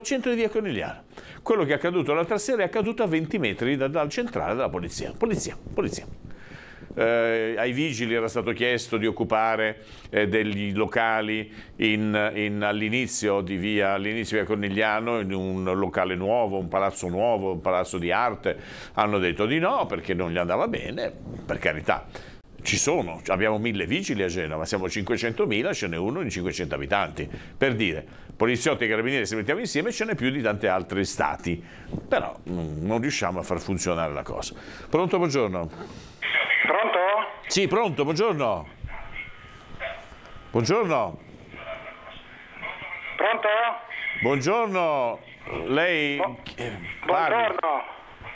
centro di via Conigliano. Quello che è accaduto l'altra sera è accaduto a 20 metri dal centrale della polizia. Polizia. Ai vigili era stato chiesto di occupare degli locali all'inizio via Conigliano, in un locale nuovo, un palazzo di arte. Hanno detto di no perché non gli andava bene, per carità. Abbiamo 1000 vigili a Genova, siamo 500.000, ce n'è uno in 500 abitanti. Per dire, poliziotti e carabinieri, se mettiamo insieme, ce n'è più di tanti altri stati. Però non riusciamo a far funzionare la cosa. Pronto, buongiorno. Pronto? Sì, pronto, buongiorno. Buongiorno. Pronto? Buongiorno. Lei... Buongiorno.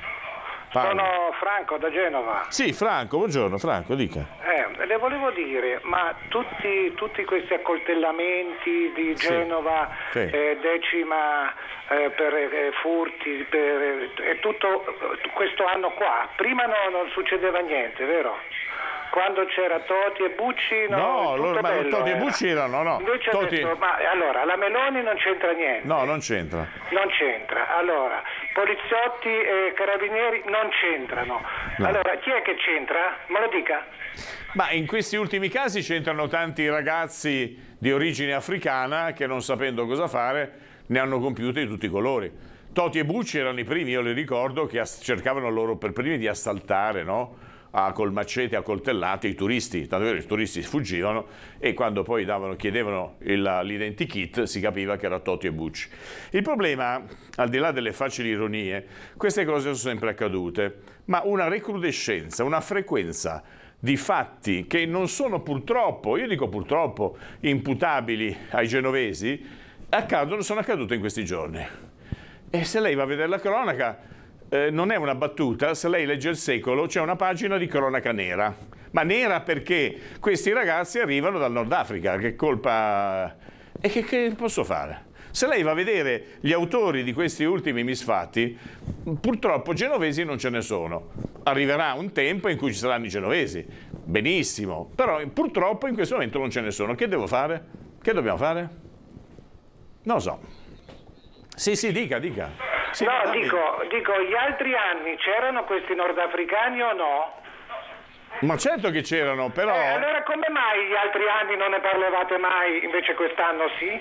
Sono Franco da Genova. Sì, Franco, buongiorno, Franco, dica. Le volevo dire, ma tutti questi accoltellamenti di Genova, sì. Decima per furti, e tutto questo anno qua, prima non succedeva niente, vero? Quando c'era Toti e Bucci Toti e Bucci erano, no. Invece Toti... adesso, allora, la Meloni non c'entra niente. No, non c'entra. Non c'entra. Allora, poliziotti e carabinieri non c'entrano. No. Allora, chi è che c'entra? Me lo dica. Ma in questi ultimi casi c'entrano tanti ragazzi di origine africana che, non sapendo cosa fare, ne hanno compiute di tutti i colori. Toti e Bucci erano i primi, io li ricordo, che cercavano loro per primi di assaltare, no? Col macete, a coltellate i turisti, tanto vero i turisti sfuggivano e quando poi chiedevano l'identikit si capiva che era Toti e Bucci. Il problema, al di là delle facili ironie, queste cose sono sempre accadute, ma una recrudescenza, una frequenza di fatti che non sono purtroppo, io dico purtroppo, imputabili ai genovesi, sono accadute in questi giorni. E se lei va a vedere la cronaca, non è una battuta, se lei legge Il Secolo c'è una pagina di cronaca nera, ma nera perché questi ragazzi arrivano dal Nord Africa, che colpa... E che posso fare? Se lei va a vedere gli autori di questi ultimi misfatti, purtroppo genovesi non ce ne sono. Arriverà un tempo in cui ci saranno i genovesi, benissimo, però purtroppo in questo momento non ce ne sono. Che devo fare? Che dobbiamo fare? Non lo so. Sì, dica. Sì, no, dico, gli altri anni c'erano questi nordafricani o no? Ma certo che c'erano, però... allora come mai gli altri anni non ne parlavate mai, invece quest'anno sì?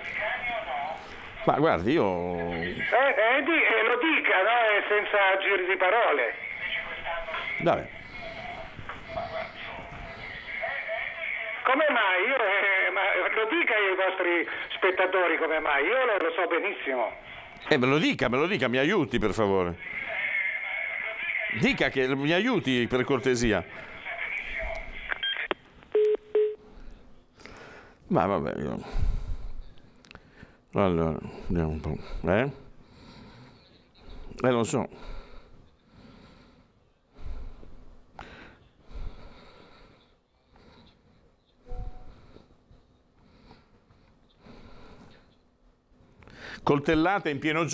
Ma guardi, io... lo dica, no? Senza giri di parole. Dai. Come mai? Ma lo dica ai vostri spettatori come mai, io lo so benissimo. Me lo dica, mi aiuti per favore. Dica che mi aiuti per cortesia. Ma vabbè, allora, vediamo un po'. Non so. Coltellate in pieno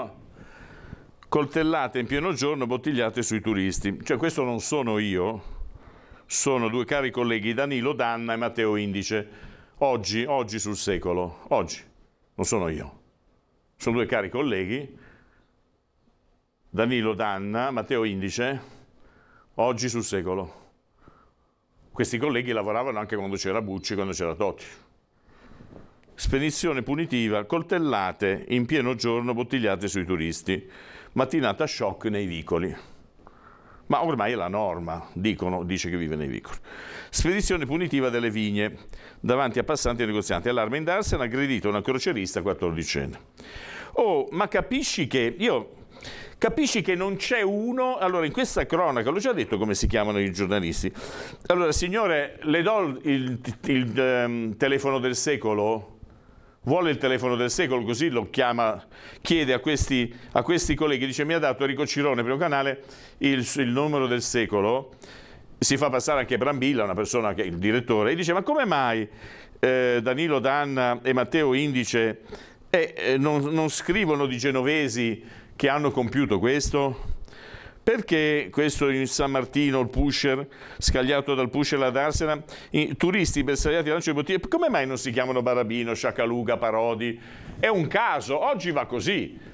giorno, bottigliate sui turisti. Cioè, questo non sono io, sono due cari colleghi, Danilo Danna e Matteo Indice. Oggi sul Secolo, oggi, non sono io. Sono due cari colleghi, Danilo Danna, Matteo Indice, oggi sul Secolo. Questi colleghi lavoravano anche quando c'era Bucci, quando c'era Totti. Spedizione punitiva, coltellate in pieno giorno, bottigliate sui turisti. Mattinata shock nei vicoli. Ma ormai è la norma, dice che vive nei vicoli. Spedizione punitiva delle vigne, davanti a passanti e negozianti. Allarme in Darsen, aggredito una crocerista 14enne. Oh, ma capisci che non c'è uno... Allora, in questa cronaca, l'ho già detto come si chiamano i giornalisti. Allora, signore, le do il telefono del secolo? Vuole il telefono del secolo, così lo chiama, chiede a questi colleghi, dice: mi ha dato Enrico Cirone, primo canale, il numero del secolo, si fa passare anche Brambilla, una persona che è il direttore, e dice: ma come mai Danilo Danna e Matteo Indice non scrivono di genovesi che hanno compiuto questo? Perché questo in San Martino, il pusher, scagliato dal pusher ad Arsena, i turisti bersagliati al lancio di bottiglie, come mai non si chiamano Barabino, Sciacaluga, Parodi? È un caso, oggi va così.